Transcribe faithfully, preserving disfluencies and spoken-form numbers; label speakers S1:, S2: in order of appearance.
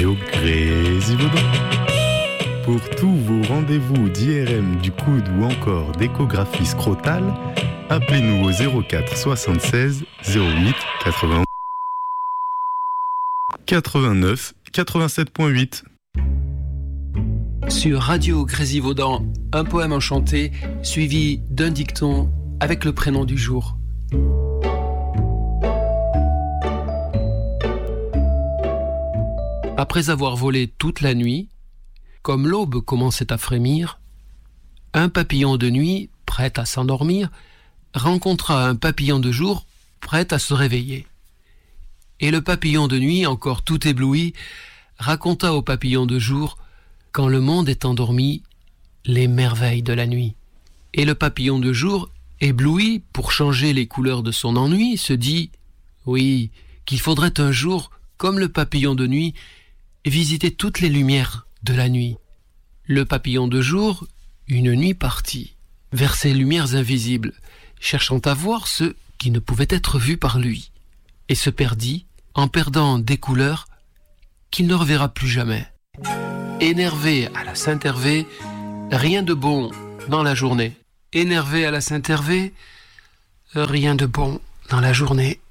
S1: Radio Grésivaudan. Pour tous vos rendez-vous d'I R M du coude ou encore d'échographie scrotale, appelez-nous au zéro quatre soixante-seize zéro huit quatre-vingt-onze quatre-vingt-neuf quatre-vingt-sept huit.
S2: Sur Radio Grésivaudan, un poème enchanté suivi d'un dicton avec le prénom du jour. Après avoir volé toute la nuit, comme l'aube commençait à frémir, un papillon de nuit, prêt à s'endormir, rencontra un papillon de jour, prêt à se réveiller. Et le papillon de nuit, encore tout ébloui, raconta au papillon de jour, quand le monde est endormi, les merveilles de la nuit. Et le papillon de jour, ébloui pour changer les couleurs de son ennui, se dit, oui, qu'il faudrait un jour, comme le papillon de nuit, visiter toutes les lumières de la nuit. Le papillon de jour, une nuit partit, vers ces lumières invisibles, cherchant à voir ceux qui ne pouvaient être vus par lui, et se perdit en perdant des couleurs qu'il ne reverra plus jamais. Énervé à la Saint-Hervé, rien de bon dans la journée. Énervé à la Saint-Hervé, rien de bon dans la journée.